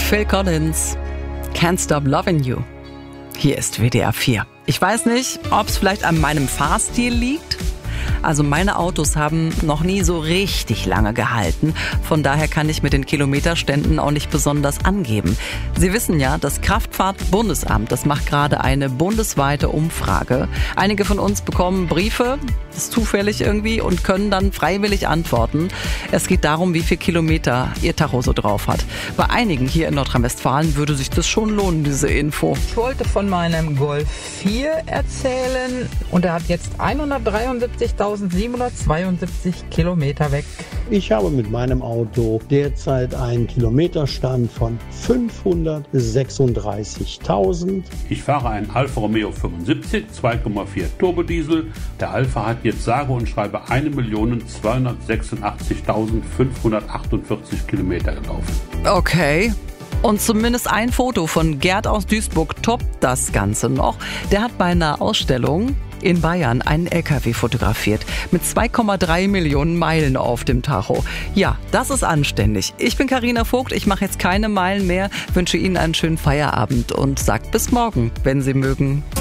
Phil Collins, Can't Stop Loving You. Hier ist WDR 4. Ich weiß nicht, ob es vielleicht an meinem Fahrstil liegt. Also meine Autos haben noch nie so richtig lange gehalten. Von daher kann ich mit den Kilometerständen auch nicht besonders angeben. Sie wissen ja, das Kraftfahrtbundesamt, das macht gerade eine bundesweite Umfrage. Einige von uns bekommen Briefe, das ist zufällig irgendwie, und können dann freiwillig antworten. Es geht darum, wie viel Kilometer ihr Tacho so drauf hat. Bei einigen hier in Nordrhein-Westfalen würde sich das schon lohnen, diese Info. Ich wollte von meinem Golf 4 erzählen und er hat jetzt 173.772 Kilometer weg. Ich habe mit meinem Auto derzeit einen Kilometerstand von 536.000. Ich fahre einen Alfa Romeo 75, 2,4 Turbodiesel. Der Alfa hat jetzt sage und schreibe 1.286.548 Kilometer gelaufen. Okay. Und zumindest ein Foto von Gerd aus Duisburg toppt das Ganze noch. Der hat bei einer Ausstellung in Bayern einen LKW fotografiert mit 2,3 Millionen Meilen auf dem Tacho. Ja, das ist anständig. Ich bin Carina Vogt, ich mache jetzt keine Meilen mehr, wünsche Ihnen einen schönen Feierabend und sagt bis morgen, wenn Sie mögen.